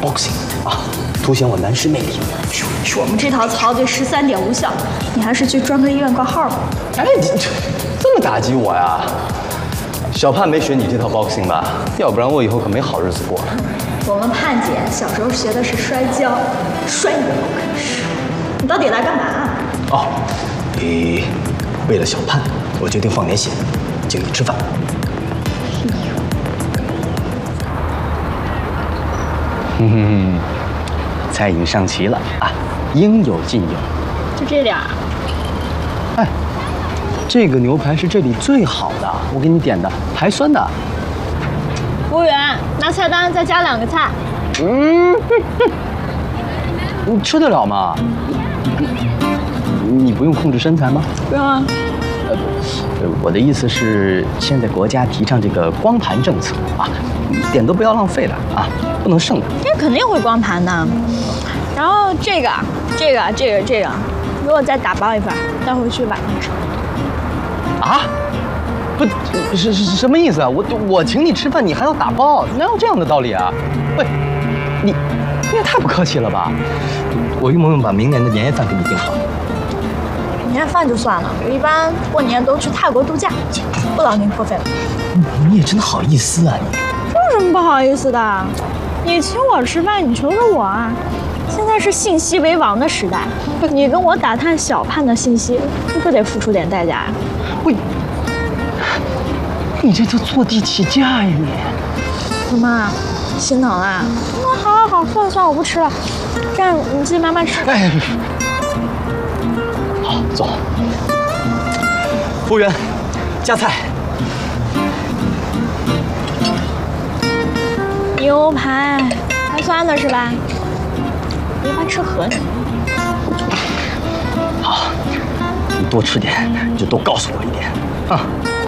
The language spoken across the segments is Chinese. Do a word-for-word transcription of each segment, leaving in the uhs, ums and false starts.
boxing 啊，凸显我男士魅力。 说说我们这套操对十三点无效，你还是去专科医院挂号吧。 哎，你这这么打击我呀？小盼没学你这套 boxing 吧？要不然我以后可没好日子过了。 我们盼姐小时候学的是摔跤，摔你都不肯使。你到底来干嘛？ 哦，你为了小盼，我决定放点血，请你吃饭。嗯哼哼，菜已经上齐了啊，应有尽有。 就这点儿。 哎，这个牛排是这里最好的，我给你点的，排酸的。 服务员，拿菜单再加两个菜。 嗯，你吃得了吗？你不用控制身材吗？ 不用啊。 呃，我的意思是，现在国家提倡这个光盘政策啊，一点都不要浪费的啊，不能剩的。 这肯定会光盘的。然后这个、这个、这个、这个，给我再打包一份，带回去晚上吃。 啊？不是是什么意思啊？我我请你吃饭，你还要打包，哪有这样的道理啊？喂，你你也太不客气了吧！我用不用把明年的年夜饭给你订好？ 年夜饭就算了，我一般过年都去泰国度假，不劳您破费了。 你也真好意思啊你！ 这有什么不好意思的？你请我吃饭，你求着我啊！现在是信息为王的时代，你跟我打探小盼的信息，是不是得付出点代价呀？ 不，你这叫坐地起价呀你！ 老妈，心疼啊！那好好好，算了算了，我不吃了，这样你自己慢慢吃。 哎，好，走。服务员，加菜。 牛排，还酸的是吧？牛排吃河呢。 好，你多吃点，你就多告诉我一点啊。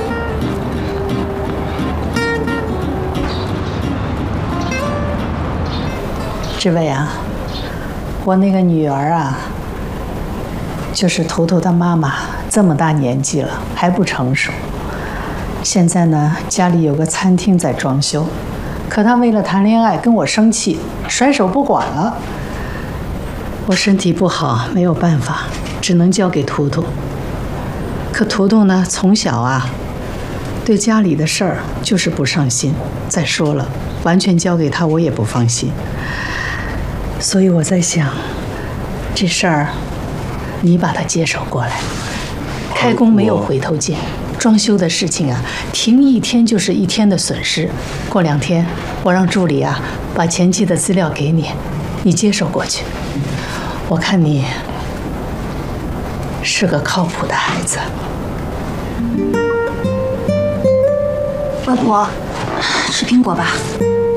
志伟啊，我那个女儿啊，就是图图她妈妈，这么大年纪了还不成熟。现在呢，家里有个餐厅在装修，可她为了谈恋爱跟我生气，甩手不管了。我身体不好，没有办法，只能交给图图。可图图呢，从小啊，对家里的事儿就是不上心。再说了，完全交给他，我也不放心。所以我在想，这事儿你把它接手过来。开工没有回头箭，装修的事情啊，停一天就是一天的损失。过两天，我让助理啊把前期的资料给你，你接手过去。我看你是个靠谱的孩子。 外婆，吃苹果吧。